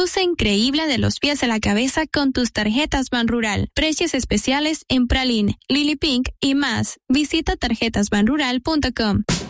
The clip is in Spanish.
Luce increíble de los pies a la cabeza con tus tarjetas Banrural. Precios especiales en Praline, Lily Pink y más. Visita tarjetasbanrural.com.